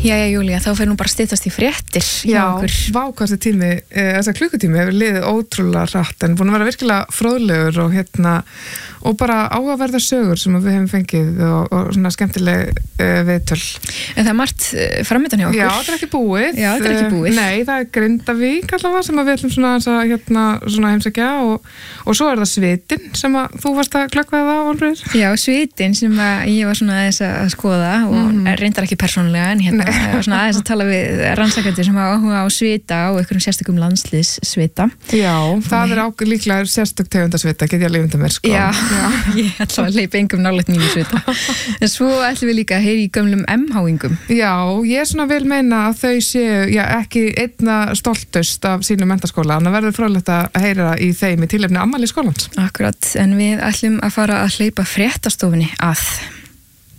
Jæja, Júlía, þá fer nú bara styttast í fréttir hjá okkur. Já, vákvæmstu tími, þessar klukkutími hefur liðið ótrúlega hratt en búin að vera virkilega fróðlegur og bara áhugaverðar sögur sem við hefum fengið og svona skemmtileg viðtöl. En það margt framöndan hjá okkur. Já, það ekki búið. Já, það ekki búið. Nei, það Grindavík allavega sem við ætlum svona heimsækja og svo það Svitin sem að þú varst að glöggva það á Olrið. Já, Svitin sem að ég var svona aðeins að skoða og reyndar ekki persónulega en svona aðeins að tala við rannsakendur sem hafa áhuga á svita og einhverjum sérstökum landslýssvita. Já, það líklega sérstök tegundasvita, get ég að leiða mér sko. Já, ég ætla að leipa engum nálægt mínu svita. En svo ætlum við líka að heyra í gömlum MH-ingum. Já, ég svona vil meina að þau séu ekki einna stoltust af sínu menntaskóla, en það verður fróðlegt að heyra í þeim í tilefni afmælis skólans. Akkurat, en við ætlum að fara að hleypa fréttastofunni að.